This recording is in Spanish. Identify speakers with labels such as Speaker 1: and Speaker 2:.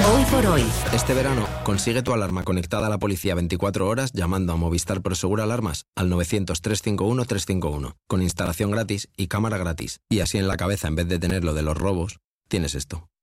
Speaker 1: Hoy por hoy.
Speaker 2: Este verano, consigue tu alarma conectada a la policía 24 horas llamando a Movistar Prosegur Alarmas al 900-351-351, con instalación gratis y cámara gratis. Y así en la cabeza, en vez de tener lo de los robos, tienes esto.